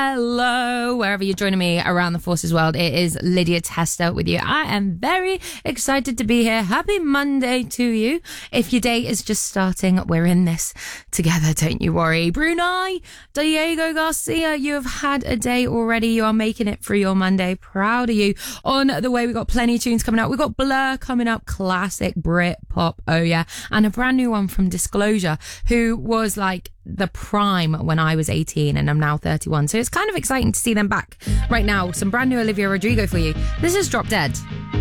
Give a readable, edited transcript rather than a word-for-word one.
Hello, wherever you're joining me around the Forces world, it is Lydia Testa with you. I am very excited to be here. Happy Monday to you. If your day is just starting, we're in this together, don't you worry. Brunei, Diego Garcia, you have had a day already. You are making it through your Monday. Proud of you. On the way, we've got plenty of tunes coming out. We've got Blur coming up, classic Brit pop, oh yeah, and a brand new one from Disclosure, who was like the prime when I was 18 and I'm now 31. So it's kind of exciting to see them back right now. Some brand new Olivia Rodrigo for you. This is Drop Dead.